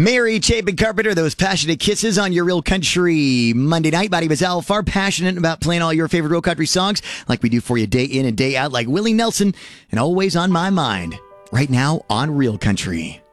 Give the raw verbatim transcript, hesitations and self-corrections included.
Mary Chapin Carpenter, those passionate kisses on your Real Country Monday night. My name is Al, far passionate about playing all your favorite Real Country songs like we do for you day in and day out, like Willie Nelson and Always on My Mind, right now on Real Country.